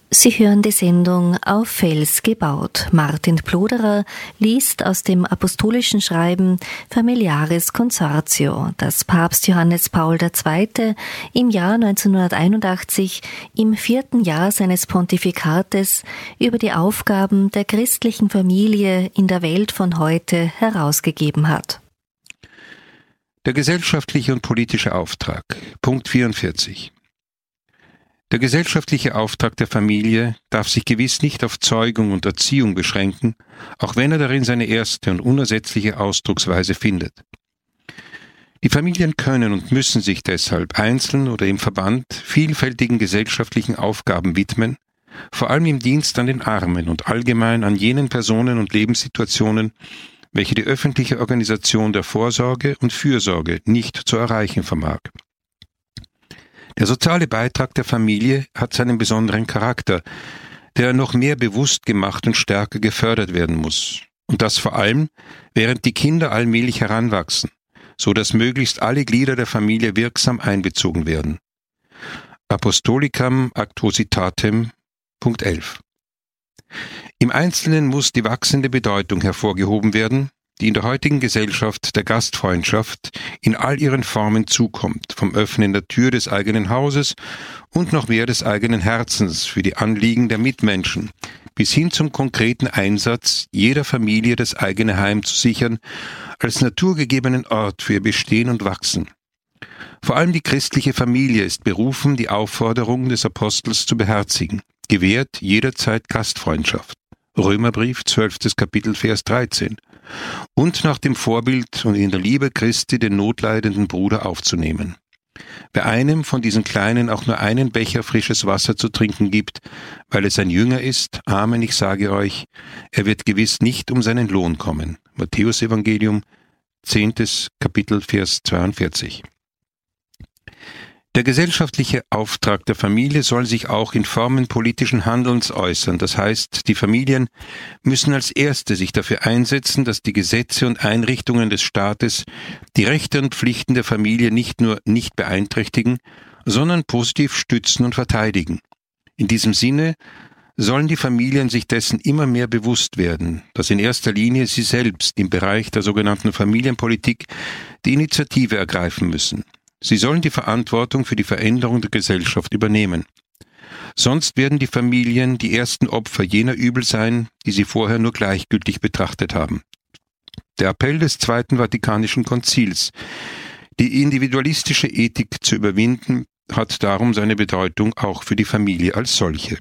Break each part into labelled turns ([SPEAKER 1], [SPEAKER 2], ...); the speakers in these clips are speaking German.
[SPEAKER 1] Sie hören die Sendung Auf Fels gebaut. Martin Ploderer liest aus dem apostolischen Schreiben Familiaris Consortio, das Papst Johannes Paul II. Im Jahr 1981 im 4. Jahr seines Pontifikates über die Aufgaben der christlichen Familie in der Welt von heute herausgegeben hat.
[SPEAKER 2] Der gesellschaftliche und politische Auftrag. Punkt 44. Der gesellschaftliche Auftrag der Familie darf sich gewiss nicht auf Zeugung und Erziehung beschränken, auch wenn er darin seine erste und unersetzliche Ausdrucksweise findet. Die Familien können und müssen sich deshalb einzeln oder im Verband vielfältigen gesellschaftlichen Aufgaben widmen, vor allem im Dienst an den Armen und allgemein an jenen Personen und Lebenssituationen, welche die öffentliche Organisation der Vorsorge und Fürsorge nicht zu erreichen vermag. Der soziale Beitrag der Familie hat seinen besonderen Charakter, der noch mehr bewusst gemacht und stärker gefördert werden muss. Und das vor allem, während die Kinder allmählich heranwachsen, so dass möglichst alle Glieder der Familie wirksam einbezogen werden. Apostolicam Actuositatem, Punkt 11. Im Einzelnen muss die wachsende Bedeutung hervorgehoben werden, die in der heutigen Gesellschaft der Gastfreundschaft in all ihren Formen zukommt, vom Öffnen der Tür des eigenen Hauses und noch mehr des eigenen Herzens für die Anliegen der Mitmenschen, bis hin zum konkreten Einsatz, jeder Familie das eigene Heim zu sichern, als naturgegebenen Ort für ihr Bestehen und Wachsen. Vor allem die christliche Familie ist berufen, die Aufforderung des Apostels zu beherzigen, gewährt jederzeit Gastfreundschaft. Römerbrief, 12. Kapitel, Vers 13. Und nach dem Vorbild und in der Liebe Christi den notleidenden Bruder aufzunehmen. Wer einem von diesen Kleinen auch nur einen Becher frisches Wasser zu trinken gibt, weil es ein Jünger ist, Amen, ich sage euch, er wird gewiss nicht um seinen Lohn kommen. Matthäus Evangelium, 10. Kapitel, Vers 42. Der gesellschaftliche Auftrag der Familie soll sich auch in Formen politischen Handelns äußern. Das heißt, die Familien müssen als Erste sich dafür einsetzen, dass die Gesetze und Einrichtungen des Staates die Rechte und Pflichten der Familie nicht nur nicht beeinträchtigen, sondern positiv stützen und verteidigen. In diesem Sinne sollen die Familien sich dessen immer mehr bewusst werden, dass in erster Linie sie selbst im Bereich der sogenannten Familienpolitik die Initiative ergreifen müssen. Sie sollen die Verantwortung für die Veränderung der Gesellschaft übernehmen. Sonst werden die Familien die ersten Opfer jener Übel sein, die sie vorher nur gleichgültig betrachtet haben. Der Appell des Zweiten Vatikanischen Konzils, die individualistische Ethik zu überwinden, hat darum seine Bedeutung auch für die Familie als solche.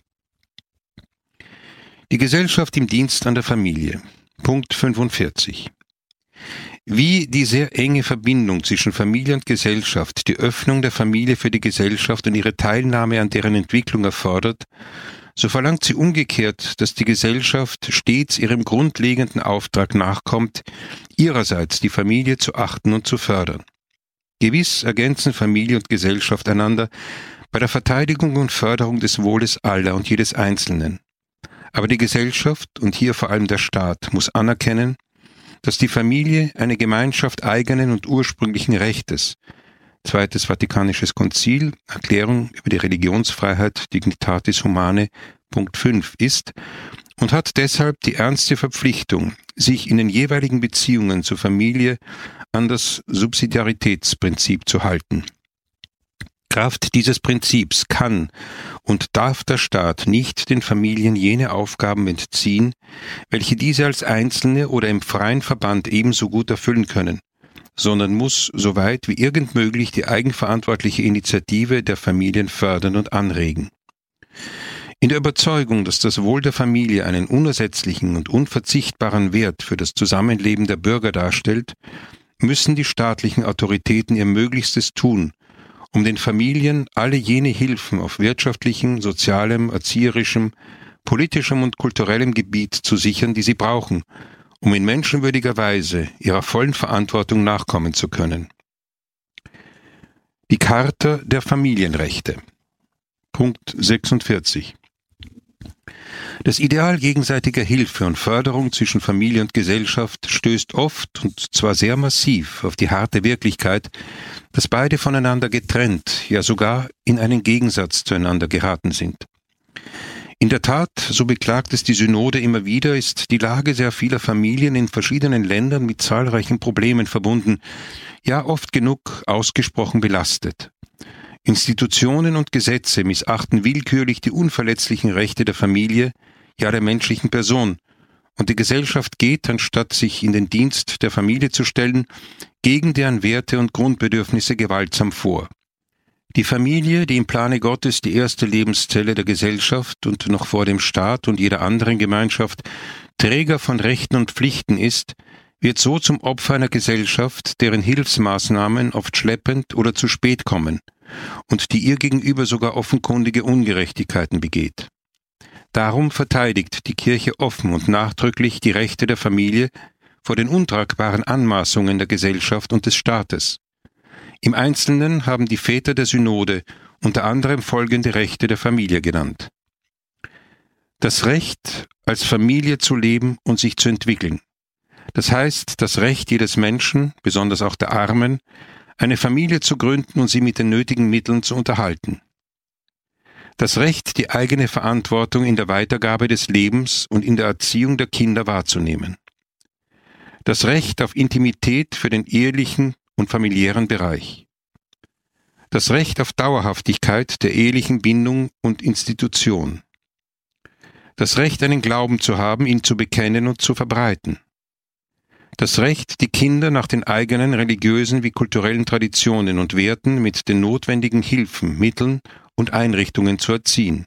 [SPEAKER 2] Die Gesellschaft im Dienst an der Familie. Punkt 45. Wie die sehr enge Verbindung zwischen Familie und Gesellschaft die Öffnung der Familie für die Gesellschaft und ihre Teilnahme an deren Entwicklung erfordert, so verlangt sie umgekehrt, dass die Gesellschaft stets ihrem grundlegenden Auftrag nachkommt, ihrerseits die Familie zu achten und zu fördern. Gewiss ergänzen Familie und Gesellschaft einander bei der Verteidigung und Förderung des Wohles aller und jedes Einzelnen. Aber die Gesellschaft, und hier vor allem der Staat, muss anerkennen, dass die Familie eine Gemeinschaft eigenen und ursprünglichen Rechtes, Zweites Vatikanisches Konzil, Erklärung über die Religionsfreiheit, Dignitatis Humanae, Punkt 5 ist und hat deshalb die ernste Verpflichtung, sich in den jeweiligen Beziehungen zur Familie an das Subsidiaritätsprinzip zu halten. Kraft dieses Prinzips kann und darf der Staat nicht den Familien jene Aufgaben entziehen, welche diese als Einzelne oder im freien Verband ebenso gut erfüllen können, sondern muss, soweit wie irgend möglich, die eigenverantwortliche Initiative der Familien fördern und anregen. In der Überzeugung, dass das Wohl der Familie einen unersetzlichen und unverzichtbaren Wert für das Zusammenleben der Bürger darstellt, müssen die staatlichen Autoritäten ihr Möglichstes tun, um den Familien alle jene Hilfen auf wirtschaftlichem, sozialem, erzieherischem, politischem und kulturellem Gebiet zu sichern, die sie brauchen, um in menschenwürdiger Weise ihrer vollen Verantwortung nachkommen zu können. Die Charta der Familienrechte. Punkt 46. Das Ideal gegenseitiger Hilfe und Förderung zwischen Familie und Gesellschaft stößt oft und zwar sehr massiv auf die harte Wirklichkeit, dass beide voneinander getrennt, ja sogar in einen Gegensatz zueinander geraten sind. In der Tat, so beklagt es die Synode immer wieder, ist die Lage sehr vieler Familien in verschiedenen Ländern mit zahlreichen Problemen verbunden, ja oft genug ausgesprochen belastet. Institutionen und Gesetze missachten willkürlich die unverletzlichen Rechte der Familie, ja der menschlichen Person, und die Gesellschaft geht, anstatt sich in den Dienst der Familie zu stellen, gegen deren Werte und Grundbedürfnisse gewaltsam vor. Die Familie, die im Plane Gottes die erste Lebenszelle der Gesellschaft und noch vor dem Staat und jeder anderen Gemeinschaft Träger von Rechten und Pflichten ist, wird so zum Opfer einer Gesellschaft, deren Hilfsmaßnahmen oft schleppend oder zu spät kommen und die ihr gegenüber sogar offenkundige Ungerechtigkeiten begeht. Darum verteidigt die Kirche offen und nachdrücklich die Rechte der Familie vor den untragbaren Anmaßungen der Gesellschaft und des Staates. Im Einzelnen haben die Väter der Synode unter anderem folgende Rechte der Familie genannt. Das Recht, als Familie zu leben und sich zu entwickeln. Das heißt, das Recht jedes Menschen, besonders auch der Armen, eine Familie zu gründen und sie mit den nötigen Mitteln zu unterhalten. Das Recht, die eigene Verantwortung in der Weitergabe des Lebens und in der Erziehung der Kinder wahrzunehmen. Das Recht auf Intimität für den ehelichen und familiären Bereich. Das Recht auf Dauerhaftigkeit der ehelichen Bindung und Institution. Das Recht, einen Glauben zu haben, ihn zu bekennen und zu verbreiten. Das Recht, die Kinder nach den eigenen religiösen wie kulturellen Traditionen und Werten mit den notwendigen Hilfen, Mitteln und Einrichtungen zu erziehen.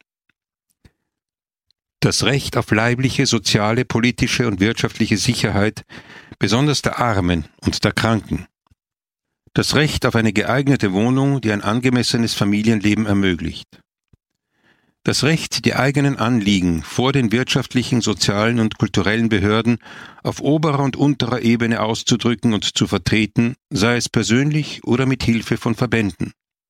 [SPEAKER 2] Das Recht auf leibliche, soziale, politische und wirtschaftliche Sicherheit, besonders der Armen und der Kranken. Das Recht auf eine geeignete Wohnung, die ein angemessenes Familienleben ermöglicht. Das Recht, die eigenen Anliegen vor den wirtschaftlichen, sozialen und kulturellen Behörden auf oberer und unterer Ebene auszudrücken und zu vertreten, sei es persönlich oder mit Hilfe von Verbänden.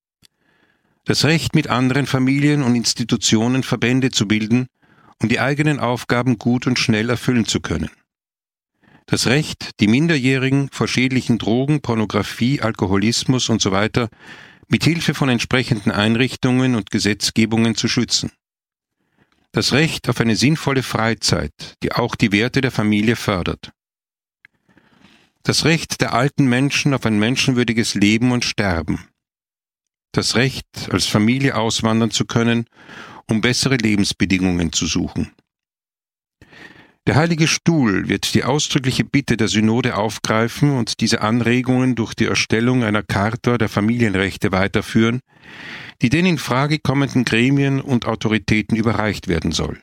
[SPEAKER 2] Das Recht, mit anderen Familien und Institutionen Verbände zu bilden, um die eigenen Aufgaben gut und schnell erfüllen zu können. Das Recht, die Minderjährigen vor schädlichen Drogen, Pornografie, Alkoholismus usw. mit Hilfe von entsprechenden Einrichtungen und Gesetzgebungen zu schützen. Das Recht auf eine sinnvolle Freizeit, die auch die Werte der Familie fördert. Das Recht der alten Menschen auf ein menschenwürdiges Leben und Sterben. Das Recht, als Familie auswandern zu können, um bessere Lebensbedingungen zu suchen. Der Heilige Stuhl wird die ausdrückliche Bitte der Synode aufgreifen und diese Anregungen durch die Erstellung einer Charta der Familienrechte weiterführen, die den in Frage kommenden Gremien und Autoritäten überreicht werden soll.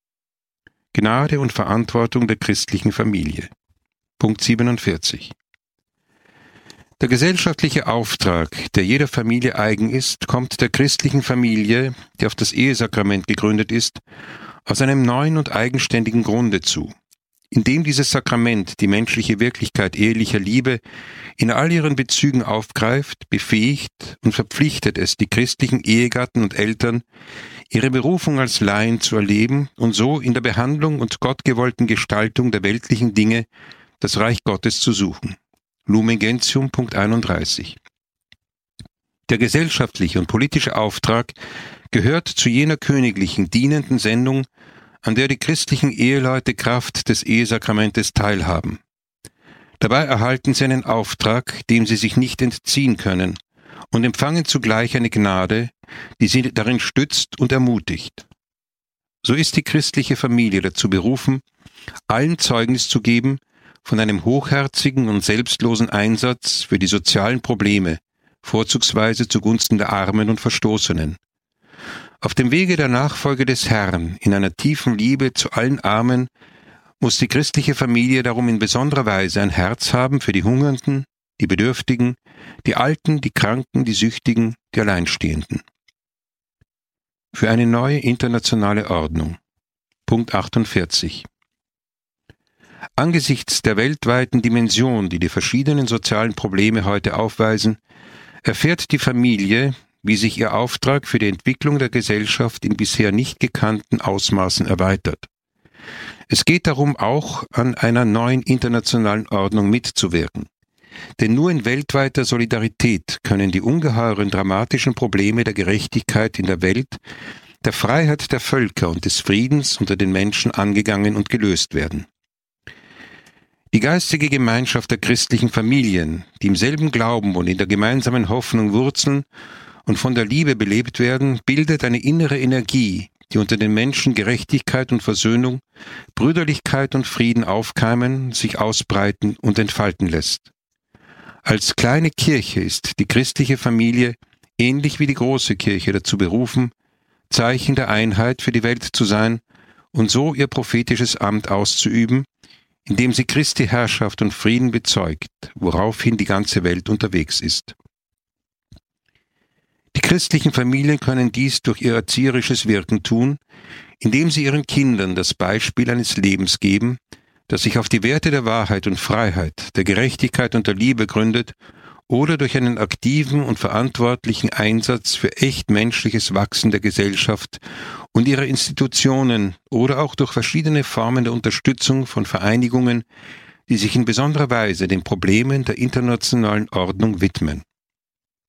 [SPEAKER 2] Gnade und Verantwortung der christlichen Familie. Punkt 47. Der gesellschaftliche Auftrag, der jeder Familie eigen ist, kommt der christlichen Familie, die auf das Ehesakrament gegründet ist, aus einem neuen und eigenständigen Grunde zu, indem dieses Sakrament die menschliche Wirklichkeit ehelicher Liebe in all ihren Bezügen aufgreift, befähigt und verpflichtet es die christlichen Ehegatten und Eltern, ihre Berufung als Laien zu erleben und so in der Behandlung und gottgewollten Gestaltung der weltlichen Dinge das Reich Gottes zu suchen. Lumen Gentium, Punkt 31. Der gesellschaftliche und politische Auftrag gehört zu jener königlichen, dienenden Sendung, an der die christlichen Eheleute Kraft des Ehesakramentes teilhaben. Dabei erhalten sie einen Auftrag, dem sie sich nicht entziehen können, und empfangen zugleich eine Gnade, die sie darin stützt und ermutigt. So ist die christliche Familie dazu berufen, allen Zeugnis zu geben von einem hochherzigen und selbstlosen Einsatz für die sozialen Probleme, vorzugsweise zugunsten der Armen und Verstoßenen. Auf dem Wege der Nachfolge des Herrn, in einer tiefen Liebe zu allen Armen, muss die christliche Familie darum in besonderer Weise ein Herz haben für die Hungernden, die Bedürftigen, die Alten, die Kranken, die Süchtigen, die Alleinstehenden. Für eine neue internationale Ordnung. Punkt 48. Angesichts der weltweiten Dimension, die die verschiedenen sozialen Probleme heute aufweisen, erfährt die Familie, wie sich ihr Auftrag für die Entwicklung der Gesellschaft in bisher nicht gekannten Ausmaßen erweitert. Es geht darum, auch an einer neuen internationalen Ordnung mitzuwirken. Denn nur in weltweiter Solidarität können die ungeheuren dramatischen Probleme der Gerechtigkeit in der Welt der Freiheit der Völker und des Friedens unter den Menschen angegangen und gelöst werden. Die geistige Gemeinschaft der christlichen Familien, die im selben Glauben und in der gemeinsamen Hoffnung wurzeln und von der Liebe belebt werden, bildet eine innere Energie, die unter den Menschen Gerechtigkeit und Versöhnung, Brüderlichkeit und Frieden aufkeimen, sich ausbreiten und entfalten lässt. Als kleine Kirche ist die christliche Familie, ähnlich wie die große Kirche, dazu berufen, Zeichen der Einheit für die Welt zu sein und so ihr prophetisches Amt auszuüben, indem sie Christi Herrschaft und Frieden bezeugt, woraufhin die ganze Welt unterwegs ist. Die christlichen Familien können dies durch ihr erzieherisches Wirken tun, indem sie ihren Kindern das Beispiel eines Lebens geben, das sich auf die Werte der Wahrheit und Freiheit, der Gerechtigkeit und der Liebe gründet, oder durch einen aktiven und verantwortlichen Einsatz für echt menschliches Wachsen der Gesellschaft und ihrer Institutionen oder auch durch verschiedene Formen der Unterstützung von Vereinigungen, die sich in besonderer Weise den Problemen der internationalen Ordnung widmen.